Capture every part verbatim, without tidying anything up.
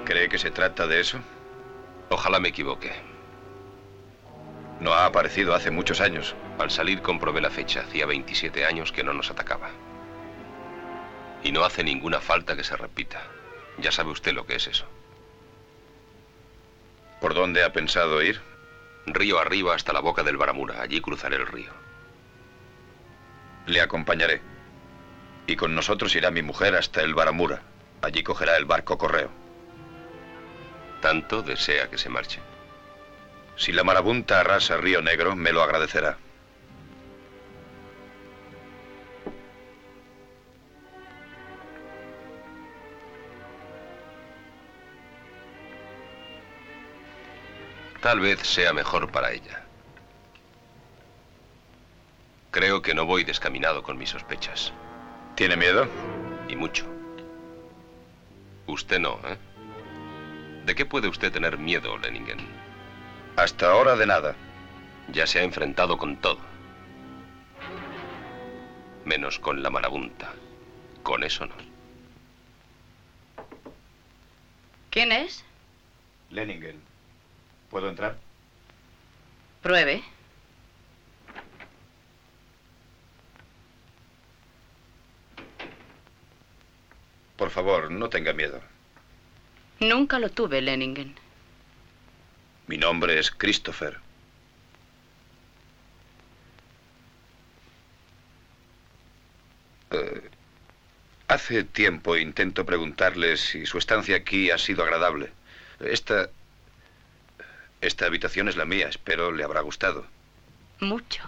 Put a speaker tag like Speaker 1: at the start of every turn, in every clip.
Speaker 1: ¿Cree que se trata de eso?
Speaker 2: Ojalá me equivoque.
Speaker 1: No ha aparecido hace muchos años.
Speaker 2: Al salir comprobé la fecha. Hacía veintisiete años que no nos atacaba. Y no hace ninguna falta que se repita. Ya sabe usted lo que es eso.
Speaker 1: ¿Por dónde ha pensado ir?
Speaker 2: Río arriba hasta la boca del Baramura. Allí cruzaré el río.
Speaker 1: Le acompañaré. Y con nosotros irá mi mujer hasta el Baramura. Allí cogerá el barco correo.
Speaker 2: ¿Tanto desea que se marche?
Speaker 1: Si la marabunta arrasa Río Negro, me lo agradecerá.
Speaker 2: Tal vez sea mejor para ella. Creo que no voy descaminado con mis sospechas.
Speaker 1: ¿Tiene miedo?
Speaker 2: Y mucho. Usted no, ¿eh? ¿De qué puede usted tener miedo, Lenningen?
Speaker 1: Hasta ahora de nada.
Speaker 2: Ya se ha enfrentado con todo. Menos con la marabunta. Con eso no.
Speaker 3: ¿Quién es?
Speaker 1: Lenningen. ¿Puedo entrar?
Speaker 3: Pruebe.
Speaker 1: Por favor, no tenga miedo.
Speaker 3: Nunca lo tuve, Lenningen.
Speaker 1: Mi nombre es Christopher. Eh, hace tiempo intento preguntarle si su estancia aquí ha sido agradable. Esta... Esta habitación es la mía. Espero le habrá gustado.
Speaker 3: Mucho.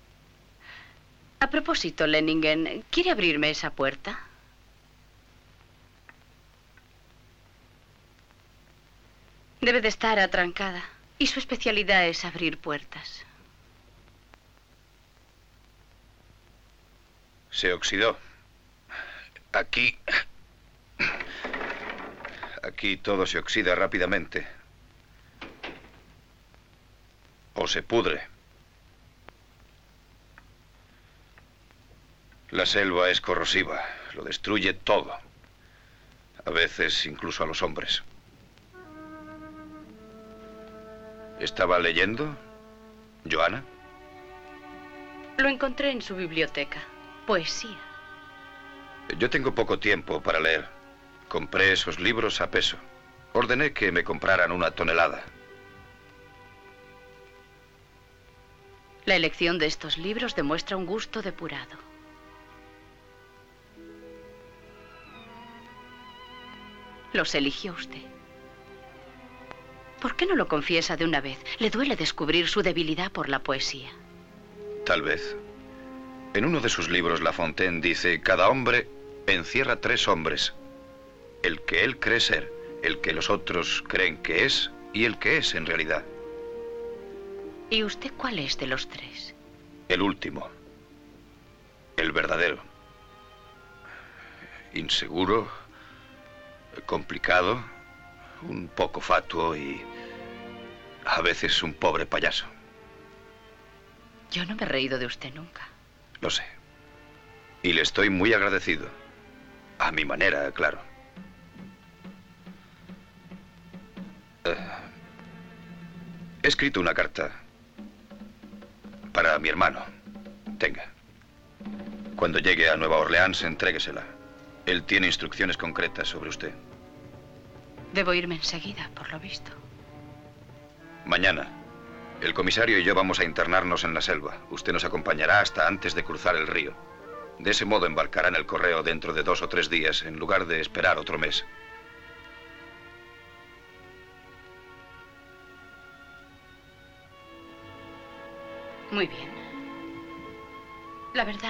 Speaker 3: A propósito, Lenningen, ¿quiere abrirme esa puerta? Debe de estar atrancada. Y su especialidad es abrir puertas.
Speaker 1: Se oxidó. Aquí... Aquí todo se oxida rápidamente. O se pudre. La selva es corrosiva. Lo destruye todo. A veces incluso a los hombres. ¿Estaba leyendo, Johanna?
Speaker 3: Lo encontré en su biblioteca. Poesía.
Speaker 1: Yo tengo poco tiempo para leer. Compré esos libros a peso. Ordené que me compraran una tonelada.
Speaker 3: La elección de estos libros demuestra un gusto depurado. Los eligió usted. ¿Por qué no lo confiesa de una vez? Le duele descubrir su debilidad por la poesía.
Speaker 1: Tal vez. En uno de sus libros, La Fontaine dice: cada hombre encierra tres hombres. El que él cree ser, el que los otros creen que es y el que es en realidad.
Speaker 3: ¿Y usted cuál es de los tres?
Speaker 1: El último. El verdadero. Inseguro, complicado, un poco fatuo y a veces un pobre payaso.
Speaker 3: Yo no me he reído de usted nunca.
Speaker 1: Lo sé. Y le estoy muy agradecido. A mi manera, claro. Uh, he escrito una carta para mi hermano. Tenga. Cuando llegue a Nueva Orleans, entréguesela. Él tiene instrucciones concretas sobre usted.
Speaker 3: Debo irme enseguida, por lo visto.
Speaker 1: Mañana. El comisario y yo vamos a internarnos en la selva. Usted nos acompañará hasta antes de cruzar el río. De ese modo embarcará en el correo dentro de dos o tres días, en lugar de esperar otro mes.
Speaker 3: Muy bien. La verdad...